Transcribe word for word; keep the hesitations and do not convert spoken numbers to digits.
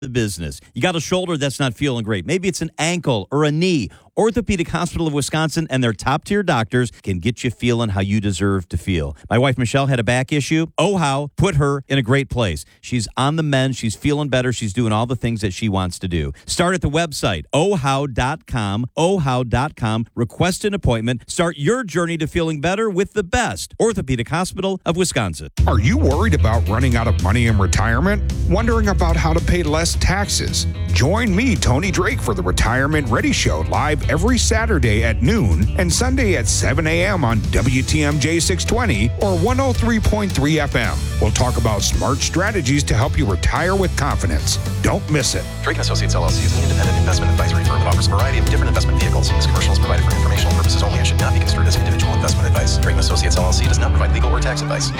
the business. You got a shoulder that's not feeling great. Maybe it's an ankle or a knee. Orthopedic Hospital of Wisconsin and their top-tier doctors can get you feeling how you deserve to feel. My wife, Michelle, had a back issue. OHOW put her in a great place. She's on the mend. She's feeling better. She's doing all the things that she wants to do. Start at the website, O H O W dot com, O H O W dot com. Request an appointment. Start your journey to feeling better with the best. Orthopedic Hospital of Wisconsin. Are you worried about running out of money in retirement? Wondering about how to pay less taxes? Join me, Tony Drake, for the Retirement Ready Show, live every Saturday at noon and Sunday at seven a.m. on W T M J six twenty or one oh three point three F M. We'll talk about smart strategies to help you retire with confidence. Don't miss it. Drake and Associates L L C is an independent investment advisory firm that offers a variety of different investment vehicles. This commercial is provided for informational purposes only and should not be construed as individual investment advice. Drake and Associates L L C does not provide legal or tax advice.